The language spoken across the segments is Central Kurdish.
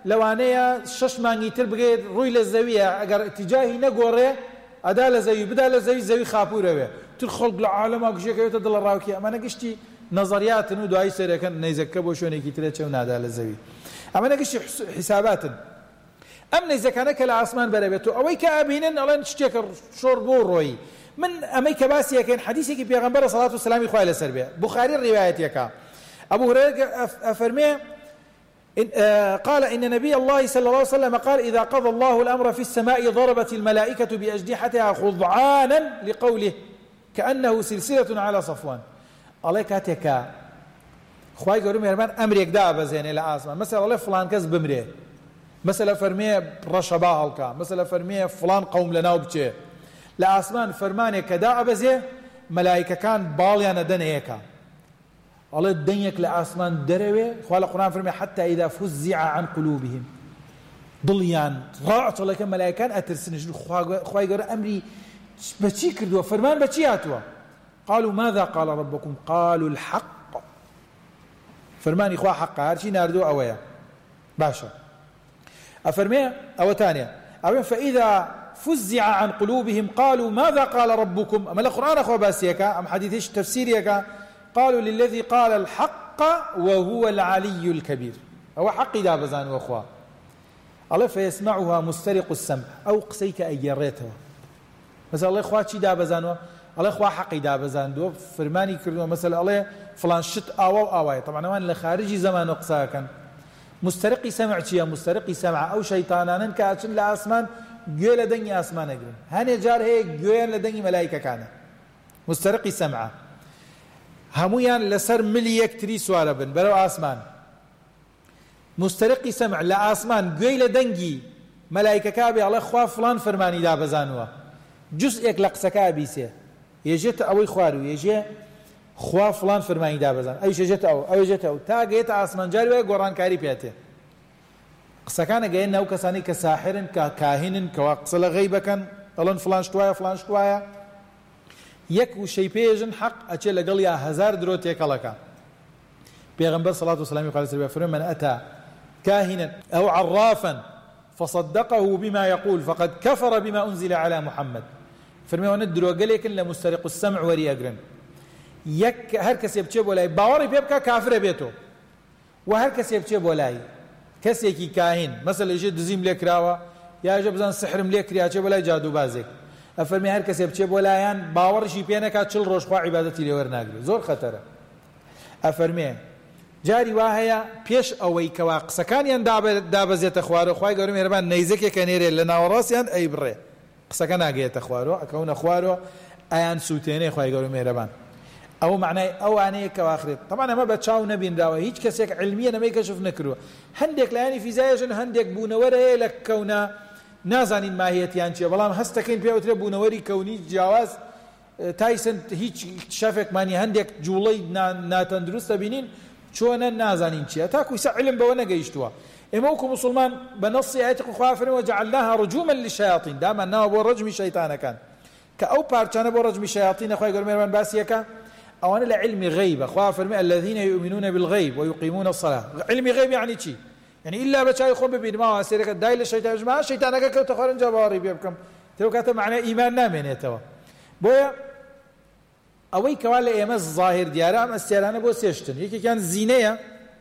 لەوانەیە 6 مانگی تر بگێت ڕووی لە زەویە ئەگەر اتجاهی نەگۆڕێ ئەدا لە زەوی بدا لە زەوی خاپورەوێ تر خەڵک لە عالەما گشتێکەوێتە دڵە ڕاوکی ئەمانە گشتی نەزەریاتن و دوای سەرەکەن نەیزەکە بۆ شوێنێکی ترە چێو نادا لە زەوی ئەمانە گشتی حیساباتن ئەم نەیزەکانە کە لە ئاسمان بەرەبێت و ئەوەی کە ئەبینن ئەڵێن شتێکە شۆڕ بۆ ڕۆی من ئەمەی کە باسیەکەن حەدیثێکی پێغەمبەر سەڵات و سەلامی خوای لەسەر بێ بوخاری ڕیوایەتێکە أبو هريرة أفرمي قال إن نبي الله صلى الله عليه وسلم قال إذا قضى الله الأمر في السماء ضربت الملائكة بأجنحتها خضعانا لقوله كأنه سلسلة على صفوان الله كاتيكا خواهي قولوا مهربان أمريك دابا زين إلى آسمان مثلا الله فلان كز بمريه مثلا فرمي رشبا هلكا مثلا فرمي فلان قوم لنا وبچه لآسمان فرماني كدابا زي ملائكة كان باليانا دن هيكا الله الدنيك لآسمان دروي خوال القرآن فرمي حتى إذا فزع عن قلوبهم ضليان رأت الله كم ملائكان أترسنج خواهي قولوا أمري بچي كردوا فرمان بچي هاتوا قالوا ماذا قال ربكم قالوا الحق فرماني خواه حق هرشي ناردو أويا باشا أفرمي أو تانية أولا فإذا فزع عن قلوبهم قالوا ماذا قال ربكم أما القرآن أخوة باسيكا أم حديثيش تفسيريكا قالوا للذي قال الحق وهو العلي الكبير أو حق دابزان وأخوة الله فيسمعها مسترق السمع أو قسيك أيريتها مثلا الله إخوة شي دابزان الله إخوة حق دابزان دو فرماني كردوا مثلا الله فلان شت آواي طبعا وان لخارجي زمان وقساكا مسترقي سمع شيء مسترقي سمع أو شيطانان كاتشن لأسمان جويل لدني أسمان أجرن هاني جار هيك جويل لدني ملائكة كان مسترقي سمع همويان لسر مليك تري سوارة بن برو آسمان مسترقي سمع لآسمان جويل لدني ملائكة كابي الله خوا فلان فرماني دا بزانوا جزء لقسكا بيسي يجت أو خوارو يجي خوا فلان فرماني دا بزان أي شجت أو جت أو تا جيت آسمان جاري وقران كاري بياته قسكان جايين أو كساني كساحر ككاهن كواقصل غيبة كان ألون فلان شتوايا يكو شيء بيجن حق أشيل قال يا هزار دروت يكلكا بيغمبر صلاة والسلام قال سيدنا فرمان من أتى كاهنا أو عرافا فصدقه بما يقول فقد كفر بما أنزل على محمد فرمان ندرو قال لك إلا مسترق السمع وري أجرن يك هركس يبتشب ولاي باوري بيبكا كافر بيته وهركس يبتشب ولاي كسيكي كاهن مثلا يجي دزيم لك راوا يا جبزان سحر ملك ريا جب ولاي جادو بازك أفرمي هركس يبتشب ولايان باور شي بينك كاتشل روش خوا عبادتي لور ناقل زور خطره أفرمي جاري واهيا بيش أوي كواق سكان دابزيت أخوارو خواي قولوا مهربان نيزك كنيري لنا وراسيان أي بري سكان أجيت أخوارو أكون أخوارو أيان سوتيني خواي قولوا مهربان أو معناه أو أنا كواخرت طبعا ما بتشاو نبي نداوي هيك كسيك علميا ما يكشف نكرو هندك لاني في زايجن هندك بونوري لك كونا نازانين ماهيتيان شي بلام هستكين بيوتر بونوري كوني جواز تايسن هيك شافك ماني هندك جولي ناتندرست بينين شونا نازانين شي تاكو علم بونا جيشتوا اموكم مسلمان بنص ايتك خوافر وجعلناها رجوما للشياطين دائما نابو رجم شيطان كان كأو بارتشان بو رجم الشياطين اخوي يقول ميرمان باسيكا أو أنا لعلم غيب أخوة فرمي الذين يؤمنون بالغيب ويقيمون الصلاة علم غيب يعني شيء يعني إلا بتشاي يخون ببين ما أسيرك دايل الشيطان جماعة الشيطان أكل تخارن جباري بيبكم تلو كاتب معناه إيمان نامين يتوا بويا أوي كوال إيماز ظاهر ديارة أم السيرانة بو سيشتن يكي كان زينية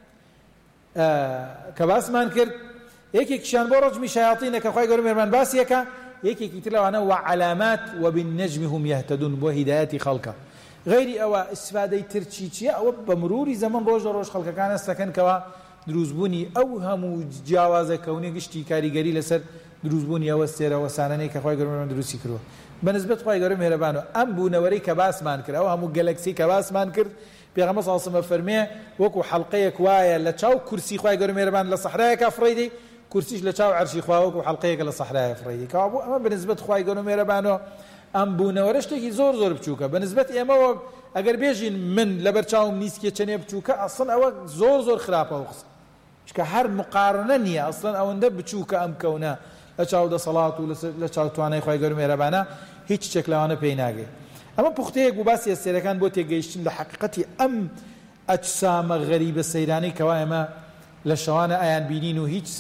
كباس ما انكر يكي كشان برج من شياطين كأخوة يقولون ميرمان باسيكا يكي كتلو أنا وعلامات وبالنجم هم يهتدون بهدايات خلقه غيري أو استفادة ترتشيتشيا أو بمرور زمن روج خلق كان استكن كوا دروزبوني أو هم جواز كوني قشتي كاريجري لسر دروزبوني أو السيرة وسانني كخوي قرمي من دروسي كرو بالنسبة خوي قرمي هربانو أم بونوري كباس مانكر أو هم جالكسي كباس مانكر بيغمس عاصمة فرمية وكو حلقية كوايا لتشاو كرسي خوي قرمي هربان لصحراء كفريدي كرسيش لتشاو عرشي خوا وكو حلقية لصحراء فريدي كابو أما بالنسبة خوي قرمي هربانو أم بونورشتي زور بچوكا بالنسبة إما أجر بيجين من لبرشاوم نيسكي تشني بچوكا أصلا أو زور خرابة وقص كهر مقارنة نية أصلا أو ندب بچوكا أم كونا لشاو ده صلاة ولا لشاو تواني خوي قرمي ربنا هيك شكله أنا بيناجي أما بختيك وبس يسيركان بوتي جيشين لحقيقتي أم أجسام غريبة سيراني كوايما لشوانا أيان بينينو هيك